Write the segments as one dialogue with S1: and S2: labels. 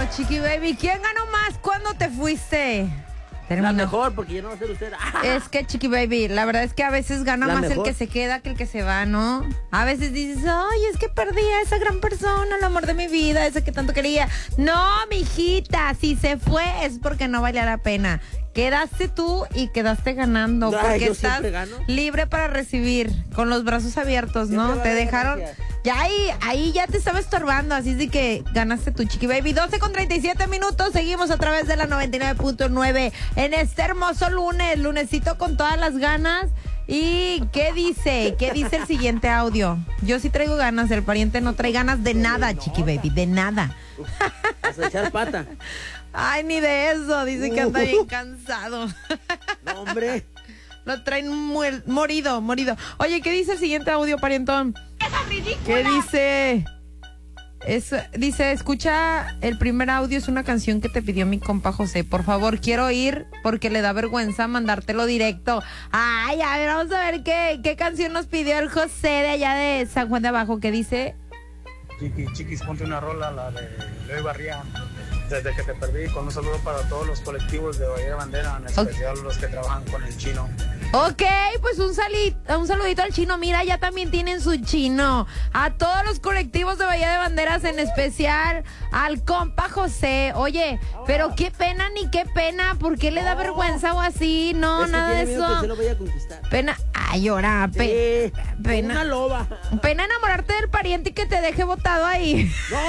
S1: Chiqui Baby, ¿quién ganó más? ¿Cuándo te fuiste?
S2: La mejor, porque yo no va a ser usted.
S1: Es que, Chiqui Baby, la verdad es que a veces gana más el que se queda que el que se va, ¿no? A veces dices, ay, es que perdí a esa gran persona, el amor de mi vida, ese que tanto quería. No, mijita, si se fue es porque no valía la pena. Quedaste tú y quedaste ganando, porque estás libre para recibir, con los brazos abiertos, ¿no? Te dejaron... Ya ahí ya te estaba estorbando, así es de que ganaste tu Chiqui Baby. 12:37 minutos, seguimos a través de la 99.9 en este hermoso lunesito con todas las ganas. ¿Y qué dice? ¿Qué dice el siguiente audio? Yo sí traigo ganas, el pariente no trae ganas de nada, Chiqui Baby, de nada.
S2: Hasta echar pata.
S1: Ay, ni de eso, dice que anda bien cansado.
S2: No, hombre.
S1: Lo traen morido. Oye, ¿qué dice el siguiente audio, parientón? ¿Qué dice? Dice, escucha, el primer audio es una canción que te pidió mi compa José. Por favor, quiero ir porque le da vergüenza mandártelo directo. Ay, a ver, vamos a ver qué canción nos pidió el José de allá de San Juan de Abajo. ¿Qué dice?
S3: Chiquis, ponte una rola, la de Leo Barría. Desde que te perdí, con un saludo para todos los colectivos de Bahía de Bandera, en especial los que trabajan con el chino.
S1: Ok, pues un saludito al chino. Mira, ya también tienen su chino. A todos los colectivos de Bahía de Banderas, en especial al compa José. Oye, pero qué pena ni qué pena. ¿Por qué le da vergüenza o así? No, nada de eso.
S2: Se lo voy a conquistar.
S1: Pena. Ay, ahora, pena.
S2: Una loba.
S1: Pena enamorarte del pariente y que te deje botado ahí.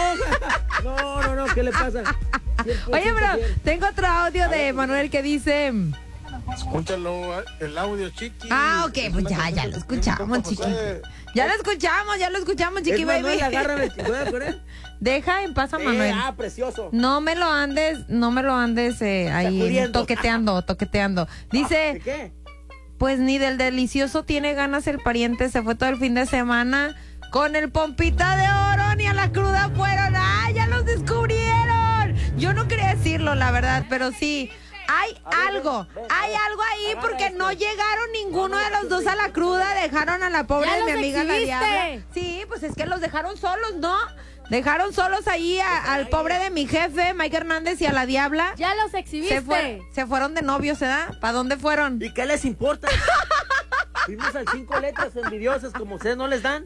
S2: No, ¿qué le pasa?
S1: Oye, pero tengo otro audio de Manuel que dice...
S3: Escúchalo, el audio, Chiqui.
S1: Ah, ok, pues ya lo escuchamos, Chiqui. Ya lo escuchamos, Chiqui Baby.
S2: Agárrame, ¿puedes con él?
S1: Deja en paz a Manuel.
S2: Precioso.
S1: No me lo andes ahí toqueteando. Dice,
S2: ¿de qué?
S1: Pues ni del delicioso tiene ganas el pariente, se fue todo el fin de semana con el Pompita de Oro, ni a la cruda fueron. ¡Ah, ya los descubrieron! Yo no quería decirlo, la verdad, pero sí. Hay algo ahí porque no llegaron ninguno de los dos a la cruda, dejaron a la pobre de mi amiga la Diabla. Sí, pues es que los dejaron solos, ¿no? Dejaron solos ahí al pobre de mi jefe, Mike Hernández, y a la Diabla.
S4: Ya los exhibiste.
S1: Se fueron de novios, ¿verdad? ¿Para dónde fueron?
S2: ¿Y qué les importa? Fuimos al 5 letras envidiosas como ustedes no les dan.